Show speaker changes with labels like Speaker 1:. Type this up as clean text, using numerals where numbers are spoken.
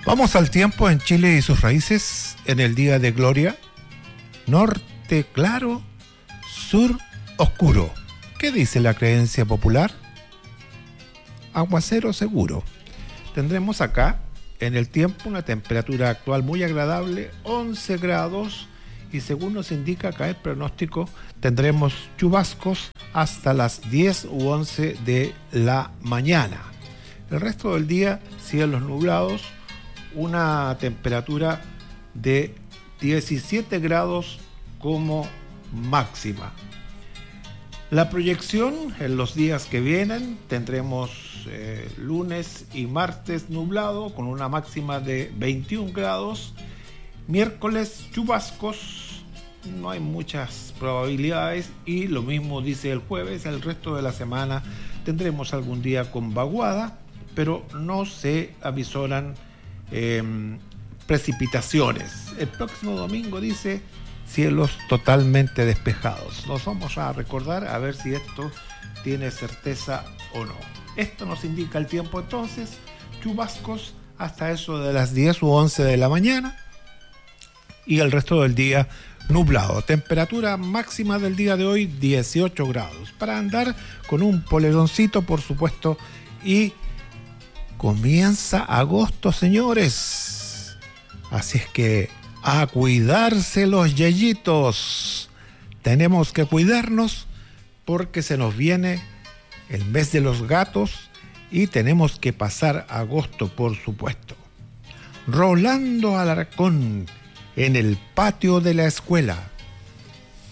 Speaker 1: Vamos al tiempo en Chile y sus raíces en el día de gloria. Norte claro, sur oscuro. ¿Qué dice la creencia popular? Aguacero seguro. Tendremos acá en el tiempo una temperatura actual muy agradable, 11 grados, y según nos indica acá el pronóstico, tendremos chubascos hasta las 10 u 11 de la mañana. El resto del día, cielos nublados, una temperatura de 17 grados como máxima. La proyección en los días que vienen, tendremos lunes y martes nublado con una máxima de 21 grados. Miércoles chubascos, no hay muchas probabilidades, y lo mismo dice el jueves. El resto de la semana tendremos algún día con vaguada, pero no se avisoran precipitaciones. El próximo domingo dice cielos totalmente despejados. Nos vamos a recordar a ver si esto tiene certeza o no. Esto nos indica el tiempo entonces, chubascos hasta eso de las 10 u 11 de la mañana y el resto del día nublado. Temperatura máxima del día de hoy 18 grados. Para andar con un poleroncito, por supuesto, y comienza agosto, señores. Así es que a cuidarse los yayitos. Tenemos que cuidarnos porque se nos viene el mes de los gatos y tenemos que pasar agosto, por supuesto. Rolando Alarcón en el patio de la escuela.